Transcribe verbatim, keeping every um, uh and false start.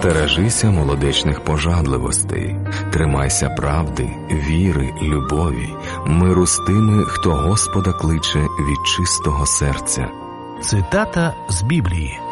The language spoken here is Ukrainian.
Стережися молодечних пожадливостей, тримайся правди, віри, любові, миру з тими, хто Господа кличе від чистого серця. Цитата з Біблії.